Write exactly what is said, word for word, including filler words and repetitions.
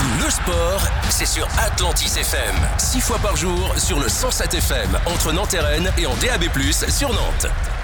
Le sport, c'est sur Atlantis F M. Six fois par jour sur le cent sept F M entre Nantes et Rennes et en D A B plus, sur Nantes.